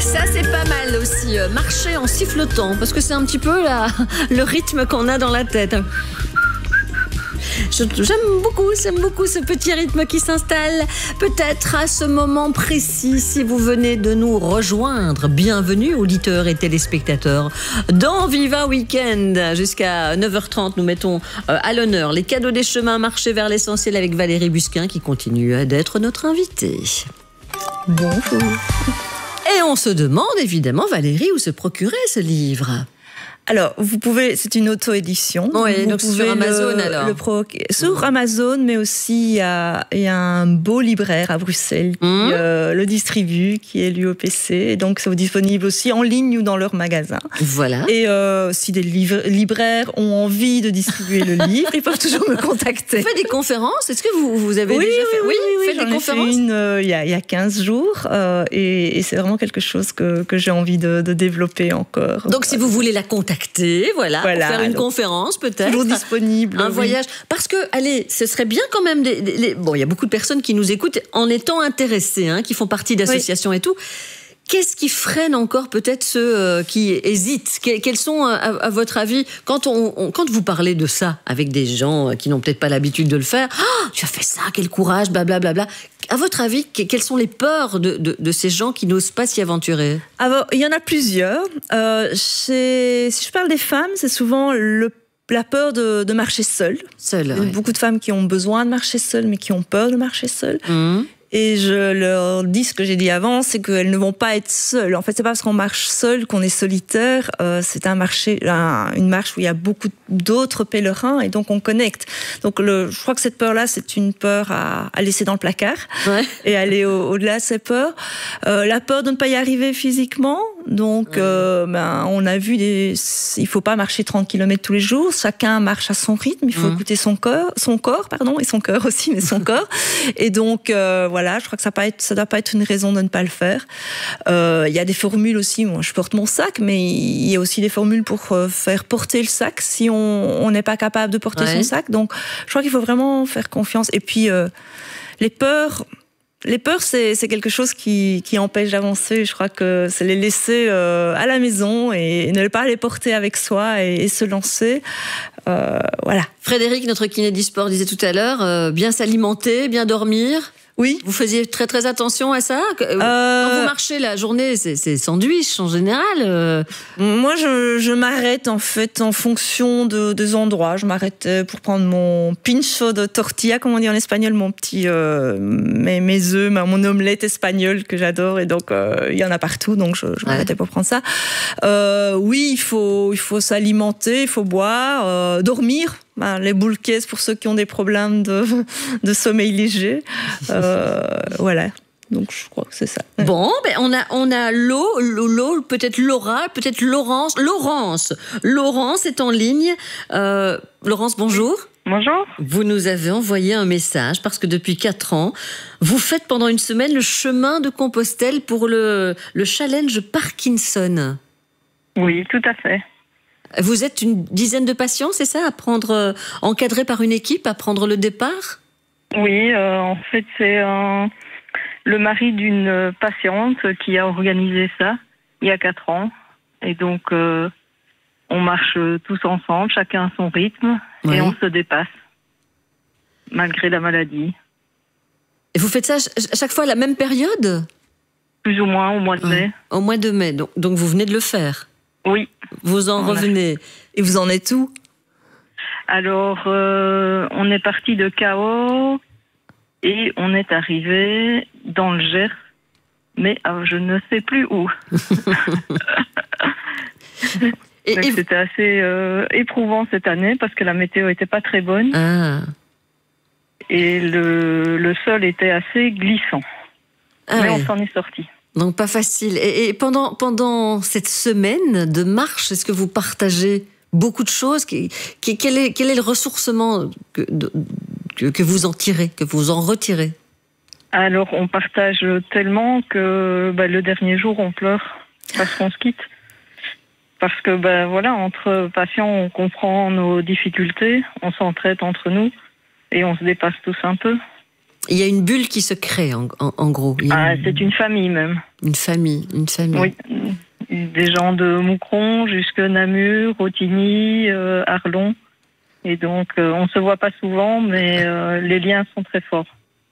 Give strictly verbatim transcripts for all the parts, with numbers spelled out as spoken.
Ça, c'est pas mal aussi, euh, marcher en sifflotant, parce que c'est un petit peu la, le rythme qu'on a dans la tête. Je, j'aime beaucoup, j'aime beaucoup ce petit rythme qui s'installe. Peut-être à ce moment précis, si vous venez de nous rejoindre. Bienvenue, auditeurs et téléspectateurs, dans Viva Weekend. Jusqu'à neuf heures trente, nous mettons euh, à l'honneur les cadeaux des chemins, marcher vers l'essentiel avec Valérie Busquin, qui continue d'être notre invitée. Bonjour. Et on se demande évidemment, Valérie, où se procurer ce livre ? Alors, vous pouvez, c'est une auto-édition. Oui, vous donc sur Amazon le, alors. Le pro, sur mmh. Amazon, mais aussi il y, a, il y a un beau libraire à Bruxelles qui mmh. euh, le distribue, qui est l'U O P C. Et donc, c'est disponible aussi en ligne ou dans leur magasin. Voilà. Et euh, si des livres, libraires ont envie de distribuer le livre, ils peuvent toujours me contacter. Vous faites des conférences ? Est-ce que vous, vous avez oui, déjà fait Oui, oui, oui. Faites J'en des ai conférences fait une euh, il, y a, il y a quinze jours. Euh, et, et c'est vraiment quelque chose que, que j'ai envie de, de développer encore. Donc, si vous voulez la contacter, voilà. Voilà, pour faire une conférence peut-être. Toujours disponible. Un oui. voyage. Parce que, allez, ce serait bien quand même... Des, des, des, bon, il y a beaucoup de personnes qui nous écoutent en étant intéressées, hein, qui font partie d'associations oui. et tout. Qu'est-ce qui freine encore peut-être ceux euh, qui hésitent ? Quels sont, à, à votre avis, quand, on, on, quand vous parlez de ça avec des gens qui n'ont peut-être pas l'habitude de le faire, oh, tu as fait ça, quel courage, blablabla. Bla, bla. À votre avis, quelles sont les peurs de, de, de ces gens qui n'osent pas s'y aventurer ? Alors, il y en a plusieurs. Euh, chez, si je parle des femmes, c'est souvent le la peur de, de marcher seule. Seule, Il y a ouais. beaucoup de femmes qui ont besoin de marcher seules, mais qui ont peur de marcher seules. Mmh. Et je leur dis ce que j'ai dit avant, c'est qu'elles ne vont pas être seules. En fait, c'est pas parce qu'on marche seul qu'on est solitaire. Euh, c'est un marché, un, une marche où il y a beaucoup d'autres pèlerins et donc on connecte. Donc, le, je crois que cette peur-là, c'est une peur à, à laisser dans le placard ouais. et aller au, au-delà de ces peurs. Euh, la peur de ne pas y arriver physiquement. Donc, ouais. euh, ben, on a vu des, il faut pas marcher trente kilomètres tous les jours. Chacun marche à son rythme. Il faut mmh. écouter son corps, son corps, pardon, et son cœur aussi, mais son corps. Et donc, euh, voilà. Voilà, je crois que ça ne doit pas être une raison de ne pas le faire. Euh, il y a des formules aussi, moi je porte mon sac, mais il y a aussi des formules pour faire porter le sac si on n'est pas capable de porter ouais. son sac. Donc je crois qu'il faut vraiment faire confiance. Et puis euh, les peurs... Les peurs, c'est, c'est quelque chose qui, qui empêche d'avancer. Je crois que c'est les laisser euh, à la maison et ne pas les porter avec soi et, et se lancer. Euh, voilà. Frédéric, notre kiné du sport, disait tout à l'heure, euh, bien s'alimenter, bien dormir. Oui. Vous faisiez très très attention à ça ? Quand euh... vous marchez la journée, c'est, c'est sandwich en général euh... Moi, je, je m'arrête en fait en fonction de, des endroits. Je m'arrête pour prendre mon pincho de tortilla, comme on dit en espagnol, mon petit, euh, mes, mes œufs, mon omelette espagnole que j'adore. Et donc, euh, il y en a partout, donc je, je m'arrêtais ouais. pour prendre ça. Euh, oui, il faut, il faut s'alimenter, il faut boire, euh, dormir. Ben, les boules caisses pour ceux qui ont des problèmes de, de sommeil léger. Euh, voilà. Donc, je crois que c'est ça. Bon, ben on a, on a l'eau, l'eau, peut-être Laura, peut-être Laurence. Laurence. Laurence est en ligne. Euh, Laurence, bonjour. Bonjour. Vous nous avez envoyé un message parce que depuis quatre ans, vous faites pendant une semaine le chemin de Compostelle pour le, le challenge Parkinson. Oui, tout à fait. Vous êtes une dizaine de patients, c'est ça, à prendre, euh, encadrés par une équipe, à prendre le départ ? Oui, euh, en fait, c'est euh, le mari d'une patiente qui a organisé ça il y a quatre ans. Et donc, euh, on marche tous ensemble, chacun à son rythme, oui. et on se dépasse, malgré la maladie. Et vous faites ça à chaque fois à la même période ? Plus ou moins, au mois de mai. Ouais. Au mois de mai, donc, donc vous venez de le faire ? Oui. Vous en on revenez. A... Et vous en êtes où ? Alors, euh, on est parti de Cahors et on est arrivé dans le Gers, mais euh, je ne sais plus où. et, et c'était assez euh, éprouvant cette année parce que la météo n'était pas très bonne. Ah. Et le, le sol était assez glissant. Ah mais ouais. on s'en est sorti. Donc pas facile. Et, et pendant, pendant cette semaine de marche, est-ce que vous partagez beaucoup de choses ? qui, qui, quel, est, quel est le ressourcement que, de, que, que vous en tirez, que vous en retirez ? Alors on partage tellement que bah, le dernier jour on pleure parce qu'on se quitte. Parce que bah, voilà, entre patients on comprend nos difficultés, on s'entraide entre nous et on se dépasse tous un peu. Il y a une bulle qui se crée, en, en, en gros. Ah, une... c'est une famille même. Une famille, une famille. Oui, des gens de Moucron jusque Namur, Otigny, euh, Arlon. Et donc, euh, on se voit pas souvent, mais euh, les liens sont très forts.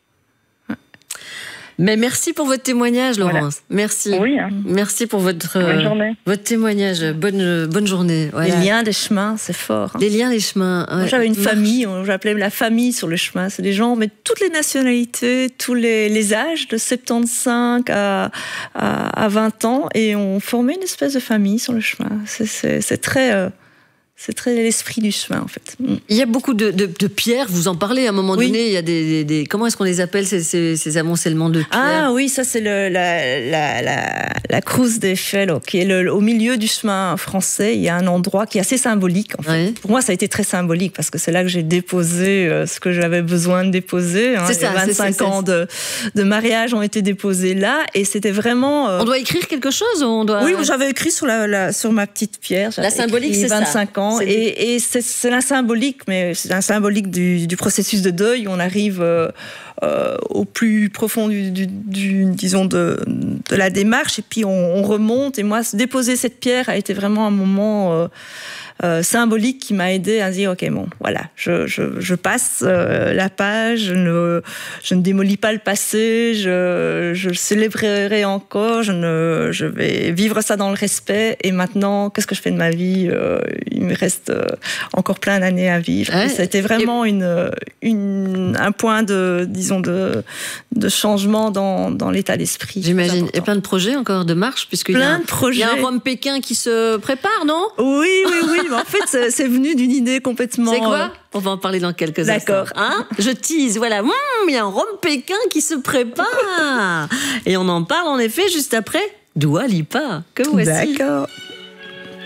Mais merci pour votre témoignage, Laurence. Voilà. Merci. Oui. Hein. Merci pour votre, bonne journée. votre témoignage. Bonne, bonne journée. Voilà. Les liens des chemins, c'est fort. Hein. Les liens des chemins. Ouais. Moi, j'avais une famille, j'appelais la famille sur le chemin. C'est des gens, mais toutes les nationalités, tous les, les âges, de soixante-quinze à, à, à vingt ans, et on formait une espèce de famille sur le chemin. C'est, c'est, c'est très... Euh, C'est très l'esprit du chemin, en fait. Il y a beaucoup de, de, de pierres, vous en parlez à un moment oui. donné, il y a des... des, des comment est-ce qu'on les appelle, ces, ces, ces amoncellements de pierres? Ah oui, ça c'est le, la, la, la, la Cruz des Fellows, qui est le, au milieu du chemin français. Il y a un endroit qui est assez symbolique, en fait. Oui. Pour moi, ça a été très symbolique, parce que c'est là que j'ai déposé euh, ce que j'avais besoin de déposer. Hein. C'est ça, vingt-cinq c'est, c'est, ans de, de mariage ont été déposés là, et c'était vraiment... Euh... On doit écrire quelque chose ou on doit... Oui, j'avais écrit sur, la, la, sur ma petite pierre. La symbolique, c'est ça. vingt-cinq ans. C'est et, et c'est, c'est la symbolique, mais c'est un symbolique du, du processus de deuil. On arrive euh, euh, au plus profond du, du, du disons de, de la démarche, et puis on, on remonte. Et moi, déposer cette pierre a été vraiment un moment euh, euh, symbolique qui m'a aidé à dire ok, bon, voilà, je, je, je passe euh, la page, je ne, je ne démolis pas le passé, je, je le célébrerai encore, je ne, je vais vivre ça dans le respect. Et maintenant, qu'est-ce que je fais de ma vie? euh, Il me reste euh, encore plein d'années à vivre. Ouais. C'était vraiment et... une, une, un point de, disons, de, de changement dans, dans l'état d'esprit. J'imagine. Et plein de projets encore de marche, puisque plein il y a, de projets. Il y a un Rome Pékin qui se prépare, non? Oui, oui, oui. Mais en fait, c'est, c'est venu d'une idée complètement. C'est quoi? On va en parler dans quelques D'accord. instants. Hein? Je tease, voilà. Mmh, il y a un Rome Pékin qui se prépare. Et on en parle en effet juste après Dua Lipa. Que voici. D'accord.